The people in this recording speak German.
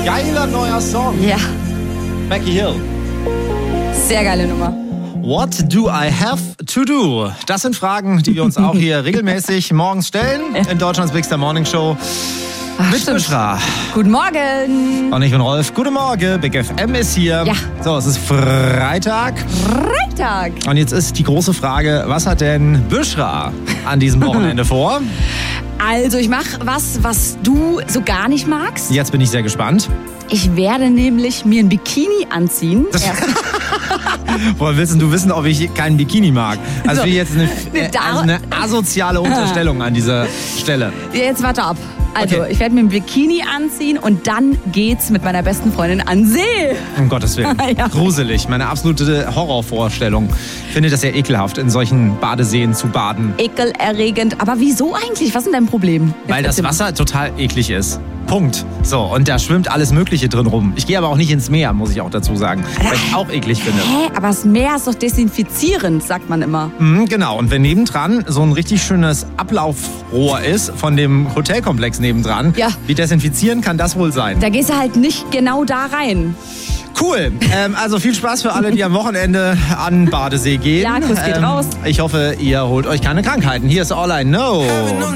Geiler neuer Song. Ja, Becky Hill. sehr geile Nummer. What do I have to do? Das sind Fragen, die wir uns auch hier regelmäßig morgens stellen in Deutschlands Big Star Morning Show. Mit stimmt. Bushra. Guten Morgen. Und ich bin Rolf. Guten Morgen. Big FM ist hier. Ja. So, es ist Freitag. Freitag. Und jetzt ist die große Frage, was hat denn Bushra an diesem Wochenende vor? Also ich mache was du so gar nicht magst. Jetzt bin ich sehr gespannt. Ich werde nämlich mir ein Bikini anziehen. Woher willst du wissen, ob ich keinen Bikini mag? Also So. wie jetzt eine asoziale Unterstellung an dieser Stelle. Jetzt warte ab. Also, Okay. ich werde mir ein Bikini anziehen und dann geht's mit meiner besten Freundin an See. Um Gottes Willen. Ja. Gruselig. Meine absolute Horrorvorstellung. Ich finde das sehr ekelhaft, in solchen Badeseen zu baden. Ekelerregend. Aber wieso eigentlich? Was ist denn dein Problem? Jetzt Weil das erzähl mal. Wasser total eklig ist. Punkt. So, und da schwimmt alles Mögliche drin rum. Ich gehe aber auch nicht ins Meer, muss ich auch dazu sagen. Weil ich auch eklig finde. Hä? Aber das Meer ist doch desinfizierend, sagt man immer. Genau, und wenn nebendran so ein richtig schönes Ablaufrohr ist von dem Hotelkomplex nebendran, Ja. wie desinfizieren kann das wohl sein? Da gehst du halt nicht genau da rein. Cool. Also viel Spaß für alle, die am Wochenende an Badesee gehen. Ja, Kuss geht raus. Ich hoffe, ihr holt euch keine Krankheiten. Hier ist All I Know.